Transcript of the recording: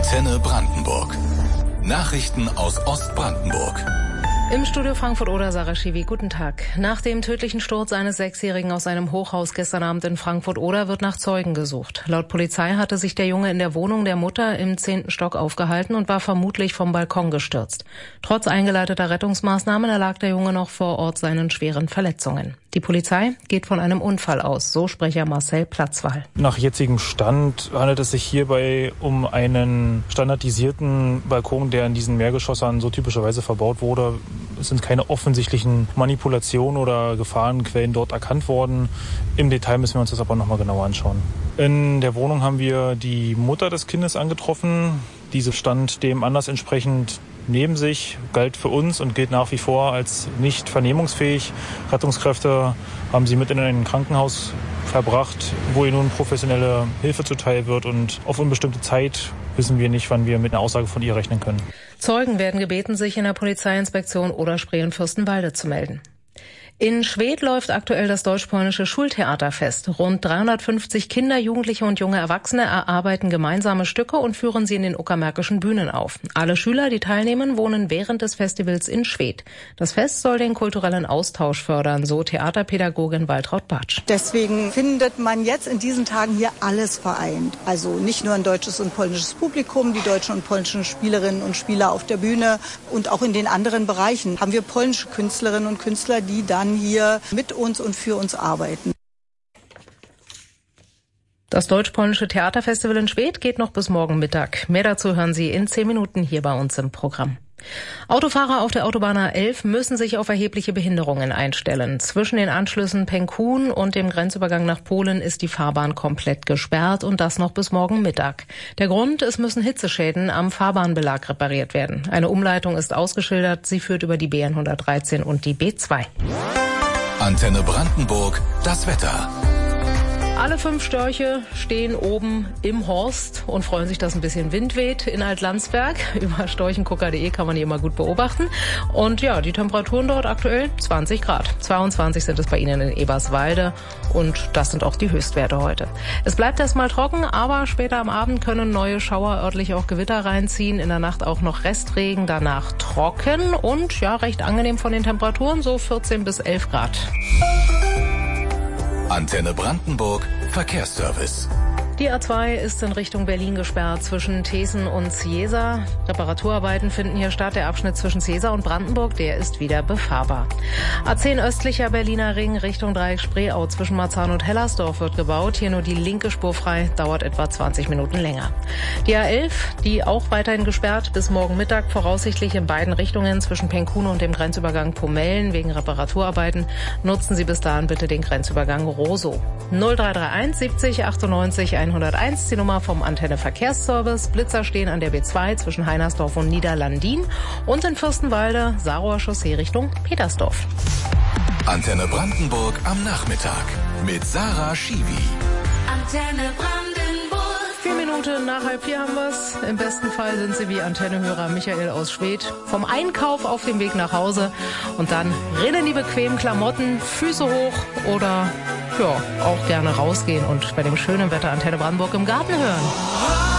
Antenne Brandenburg. Nachrichten aus Ostbrandenburg. Im Studio Frankfurt-Oder, Sarah Schiwi, guten Tag. Nach dem tödlichen Sturz eines Sechsjährigen aus einem Hochhaus gestern Abend in Frankfurt-Oder wird nach Zeugen gesucht. Laut Polizei hatte sich der Junge in der Wohnung der Mutter im 10. Stock aufgehalten und war vermutlich vom Balkon gestürzt. Trotz eingeleiteter Rettungsmaßnahmen erlag der Junge noch vor Ort seinen schweren Verletzungen. Die Polizei geht von einem Unfall aus, so Sprecher Marcel Platzwall. Nach jetzigem Stand handelt es sich hierbei um einen standardisierten Balkon, der in diesen Mehrgeschossern so typischerweise verbaut wurde. Es sind keine offensichtlichen Manipulationen oder Gefahrenquellen dort erkannt worden. Im Detail müssen wir uns das aber nochmal genauer anschauen. In der Wohnung haben wir die Mutter des Kindes angetroffen. Diese stand dem Anlass entsprechend neben sich, galt für uns und gilt nach wie vor als nicht vernehmungsfähig. Rettungskräfte haben sie mit in ein Krankenhaus verbracht, wo ihr nun professionelle Hilfe zuteil wird, und auf unbestimmte Zeit wissen wir nicht, wann wir mit einer Aussage von ihr rechnen können. Zeugen werden gebeten, sich in der Polizeiinspektion Oder-Spree und Fürstenwalde zu melden. In Schwedt läuft aktuell das deutsch-polnische Schultheaterfest. Rund 350 Kinder, Jugendliche und junge Erwachsene erarbeiten gemeinsame Stücke und führen sie in den uckermärkischen Bühnen auf. Alle Schüler, die teilnehmen, wohnen während des Festivals in Schwedt. Das Fest soll den kulturellen Austausch fördern, so Theaterpädagogin Waltraud Bartsch. Deswegen findet man jetzt in diesen Tagen hier alles vereint. Also nicht nur ein deutsches und polnisches Publikum, die deutschen und polnischen Spielerinnen und Spieler auf der Bühne, und auch in den anderen Bereichen haben wir polnische Künstlerinnen und Künstler, die dann hier mit uns und für uns arbeiten. Das deutsch-polnische Theaterfestival in Schwedt geht noch bis morgen Mittag. Mehr dazu hören Sie in 10 Minuten hier bei uns im Programm. Autofahrer auf der Autobahn A11 müssen sich auf erhebliche Behinderungen einstellen. Zwischen den Anschlüssen Penkun und dem Grenzübergang nach Polen ist die Fahrbahn komplett gesperrt, und das noch bis morgen Mittag. Der Grund: es müssen Hitzeschäden am Fahrbahnbelag repariert werden. Eine Umleitung ist ausgeschildert. Sie führt über die B113 und die B2. Antenne Brandenburg, das Wetter. Alle 5 Störche stehen oben im Horst und freuen sich, dass ein bisschen Wind weht in Altlandsberg. Über storchengucker.de kann man die immer gut beobachten. Und ja, die Temperaturen dort aktuell 20 Grad. 22 sind es bei Ihnen in Eberswalde, und das sind auch die Höchstwerte heute. Es bleibt erstmal trocken, aber später am Abend können neue Schauer, örtlich auch Gewitter reinziehen. In der Nacht auch noch Restregen, danach trocken und ja, recht angenehm von den Temperaturen, so 14 bis 11 Grad. Antenne Brandenburg, Verkehrsservice. Die A2 ist in Richtung Berlin gesperrt zwischen Thesen und Ciesa. Reparaturarbeiten finden hier statt. Der Abschnitt zwischen Ciesa und Brandenburg, der ist wieder befahrbar. A10 östlicher Berliner Ring Richtung Dreieck Spreeau zwischen Marzahn und Hellersdorf wird gebaut. Hier nur die linke Spur frei, dauert etwa 20 Minuten länger. Die A11, die auch weiterhin gesperrt bis morgen Mittag, voraussichtlich in beiden Richtungen zwischen Penkun und dem Grenzübergang Pomellen wegen Reparaturarbeiten. Nutzen Sie bis dahin bitte den Grenzübergang Rosow. 0331 70 98 101, die Nummer vom Antenne Verkehrsservice. Blitzer stehen an der B2 zwischen Heinersdorf und Niederlandin und in Fürstenwalde, Sarower Chaussee Richtung Petersdorf. Antenne Brandenburg am Nachmittag mit Sarah Schiwi. Antenne Brandenburg. 4 Minuten nach 3:30 haben wir's. Im besten Fall sind Sie wie Antennehörer Michael aus Schwedt vom Einkauf auf dem Weg nach Hause, und dann rinnen die bequemen Klamotten, Füße hoch oder ja, auch gerne rausgehen und bei dem schönen Wetter Antenne Brandenburg im Garten hören.